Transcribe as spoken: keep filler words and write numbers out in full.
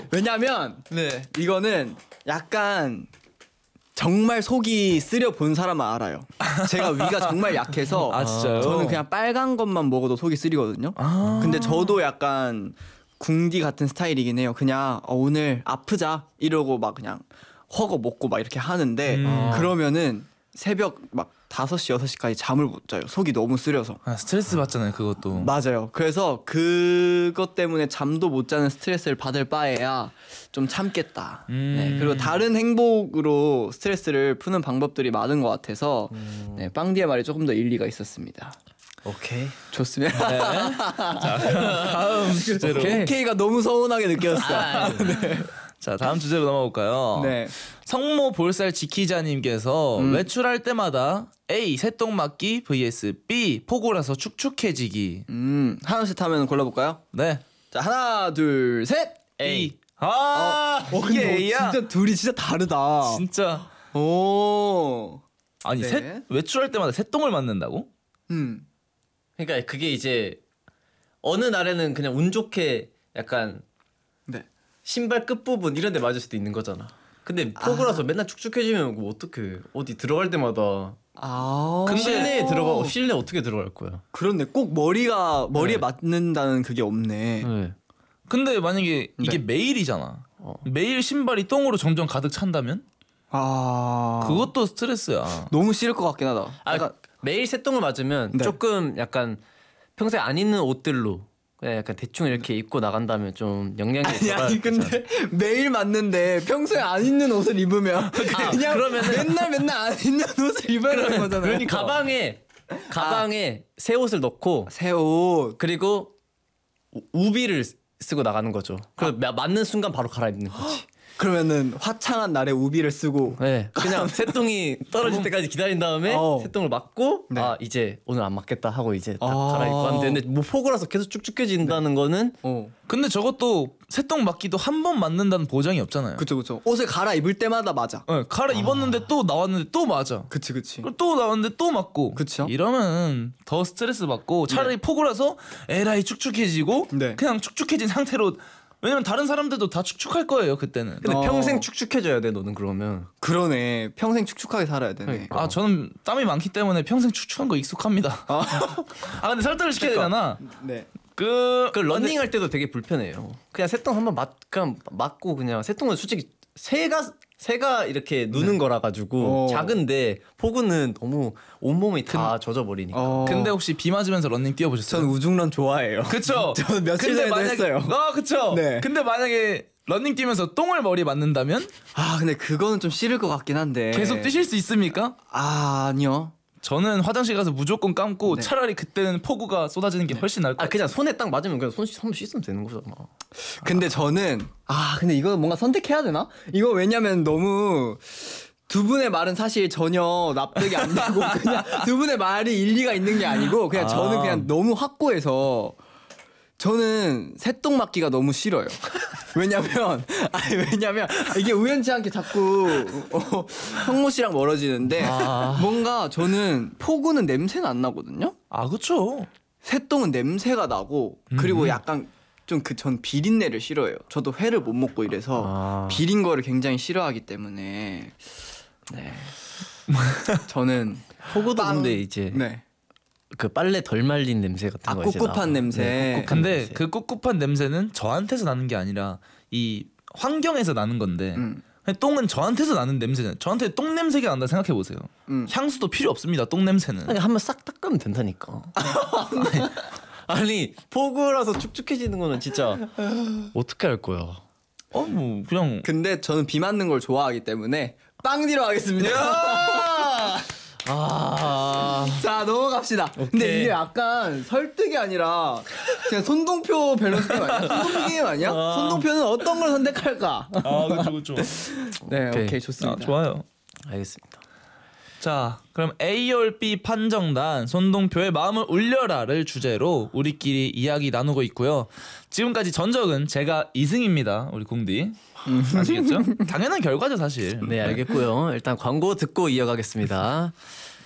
왜냐면 네. 이거는 약간 정말 속이 쓰려 본 사람은 알아요. 제가 위가 정말 약해서 아, 진짜요? 저는 그냥 빨간 것만 먹어도 속이 쓰리거든요. 아. 근데 저도 약간 궁디 같은 스타일이긴 해요. 그냥 어, 오늘 아프자 이러고 막 그냥 허거 먹고 막 이렇게 하는데 음. 그러면은 새벽 막 다섯 시 여섯 시까지 잠을 못 자요. 속이 너무 쓰려서. 아, 스트레스 받잖아요, 그것도. 맞아요. 그래서 그것 때문에 잠도 못 자는 스트레스를 받을 바에야 좀 참겠다. 음. 네, 그리고 다른 행복으로 스트레스를 푸는 방법들이 많은 것 같아서 음. 네, 빵디의 말이 조금 더 일리가 있었습니다. 오케이. 좋습니다. 네. 자, 그럼 다음 주제로. 오케이. 오케이가 너무 서운하게 느껴졌어요. 아, 네. 자, 다음 주제로 넘어볼까요? 네. 성모 볼살 지키자님께서 음. 외출할 때마다 A. 새똥 맞기 vs B. 포고라서 축축해지기. 음, 하나씩 하면 골라볼까요? 네. 자, 하나, 둘, 셋. A. 아, 어, 이게 근데 A야? 진짜 둘이 진짜 다르다. 진짜. 오. 아니, 네. 새, 외출할 때마다 새똥을 맞는다고? 음. 그러니까 그게 이제 어느 날에는 그냥 운 좋게 약간 네. 신발 끝 부분 이런 데 맞을 수도 있는 거잖아. 근데 포구라서 아. 맨날 축축해지면 뭐 어떻게 어디 들어갈 때마다 아. 근데 실내에 들어가 실내 어떻게 들어갈 거야? 그렇네. 꼭 머리가 머리에 네. 맞는다는 그게 없네. 네. 근데 만약에 이게 네. 매일이잖아. 어. 매일 신발이 똥으로 점점 가득 찬다면? 아. 그것도 스트레스야. 너무 싫을 것 같긴 하다. 아 약간 매일 새똥을 맞으면 네. 조금 약간 평소에 안 입는 옷들로 그냥 약간 대충 이렇게 입고 나간다면 좀 영향이 아니 덜할 아니 근데 매일 맞는데 평소에 안 입는 옷을 입으면 그냥 그러면은- 맨날 맨날 안 입는 옷을 입어야 되는 거잖아요. 그러니까 가방에 가방에 새 옷을 넣고 새 옷. 그리고 우- 우비를 쓰고 나가는 거죠. 그럼 마- 맞는 순간 바로 갈아입는 거지. 그러면은 화창한 날에 우비를 쓰고 네, 그냥 새똥이 떨어질 때까지 기다린 다음에 어. 새똥을 맞고 네. 아 이제 오늘 안 맞겠다 하고 이제 딱 아. 갈아입고 하면 되는데 뭐 포구라서 계속 축축해진다는 거는 어. 근데 저것도 새똥 맞기도 한 번 맞는다는 보장이 없잖아요. 그쵸 그쵸. 옷을 갈아입을 때마다 맞아. 네, 갈아 입었는데 또 나왔는데 또 맞아. 그치 그치. 그리고 또 나왔는데 또 맞고. 그쵸. 이러면 더 스트레스 받고 차라리 포고라서 에라이 축축해지고 네. 그냥 축축해진 상태로. 왜냐면 다른 사람들도 다 축축할 거예요 그때는. 근데 어. 평생 축축해져야 돼 너는 그러면. 그러네. 평생 축축하게 살아야 되네. 그러니까. 아 저는 땀이 많기 때문에 평생 축축한 거 익숙합니다. 아, 근데 설득을 시켜야 되잖아. 네. 그, 그 러닝 할 때도 되게 불편해요. 그냥 새똥 한번 맞 그냥 맞고 그냥 새똥은 솔직히 새가 새가 이렇게 누는 거라 가지고 어. 작은데 포구는 너무 온몸이 다 젖어 버리니까. 어. 근데 혹시 비 맞으면서 러닝 뛰어보셨어요? 저는 우중런 좋아해요. 그쵸. 저는 며칠 근데 전에도 만약에- 했어요. 아 그쵸. 네. 근데 만약에 러닝 뛰면서 똥을 머리에 맞는다면 아 근데 그거는 좀 싫을 것 같긴 한데. 계속 뛰실 수 있습니까? 아 아니요. 저는 화장실 가서 무조건 감고 네. 차라리 그때는 폭우가 쏟아지는 게 훨씬 나을 것 아 같아요. 그냥 손에 딱 맞으면 그냥 손, 씻- 손 씻으면 되는 거잖아. 근데 저는 아 근데 이거 뭔가 선택해야 되나? 이거 왜냐면 너무 두 분의 말은 사실 전혀 납득이 안 되고 그냥 두 분의 말이 일리가 있는 게 아니고 그냥 아. 저는 그냥 너무 확고해서 저는 새똥 맞기가 너무 싫어요. 왜냐면 아니 왜냐면 이게 우연치 않게 자꾸 어, 성모 씨랑 멀어지는데 아. 뭔가 저는 포구는 냄새는 안 나거든요. 아 그쵸. 새똥은 냄새가 나고 그리고 음. 약간 좀 그 전 비린내를 싫어해요. 저도 회를 못 먹고 이래서 아. 비린 거를 굉장히 싫어하기 때문에 네 저는 포구도 빵- 근데 이제 네 그 빨래 덜 말린 냄새 같은 아, 거 이제 꿉꿉한 나와. 냄새. 네, 꿉꿉한 근데 냄새. 그 꿉꿉한 냄새는 저한테서 나는 게 아니라 이 환경에서 나는 건데 음. 똥은 저한테서 나는 냄새잖아요. 저한테 똥 냄새가 난다 생각해 보세요. 음. 향수도 필요 없습니다. 똥 냄새는. 아니 한번 싹 닦으면 된다니까. 아니 포구라서 축축해지는 거는 진짜 어떻게 할 거야? 어 뭐 그냥 근데 저는 비 맞는 걸 좋아하기 때문에 빵디로 하겠습니다. 아 자 넘어갑시다. 근데 이게 약간 설득이 아니라 그냥 손동표 밸런스 게임 아니야? 손동표 게임 아니야? 손동표는 어떤 걸 선택할까? 아 그렇죠 그렇죠. 네 오케이, 오케이. 좋습니다. 아, 좋아요. 알겠습니다. 자 그럼 A열 B 판정단 손동표의 마음을 울려라를 주제로 우리끼리 이야기 나누고 있고요. 지금까지 전적은 제가 이 승입니다. 우리 공디 아시겠죠? 당연한 결과죠 사실. 네 알겠고요. 일단 광고 듣고 이어가겠습니다.